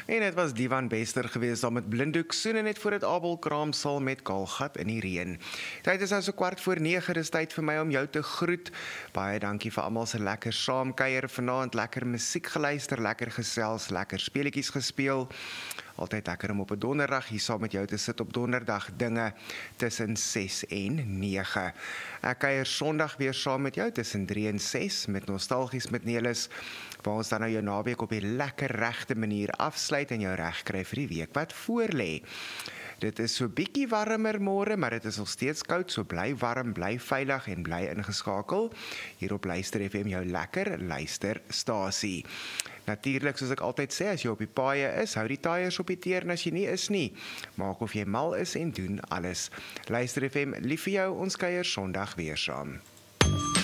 En dit was Divan Bester gewees saam met Blinddoek soene net voor dit Abel Kraamsal met Kaalgat in die reën. Tyd is nou so 8:15, dis tyd vir my om jou te groet. Baie dankie vir almal se lekker saamkuier vanaand, lekker musiek geluister, lekker gesels, lekker speletjies gespeel. Altyd lekker om op 'n donderdag hier saam met jou te sit op donderdag dinge tussen 6 en 9. Ek kuier Sondag weer saam met jou tussen 3 en 6 met Nostalgies met Nelis, waar ons dan nou jou naweek op die lekker regte manier afsluit en jou reg kry vir die week wat voorlê. Dit is so bietjie warmer môre, maar dit is nog steeds koud, so bly warm, bly veilig en bly ingeskakel. Hier op Luister FM, jou lekker luisterstasie. Natuurlik, soos ek altyd sê, as jy op die paaie is, hou die tyres op die teer en as jy nie is nie. Maak of jy mal is en doen alles. Luister FM, lief vir jou, ons kuier Sondag weer saam.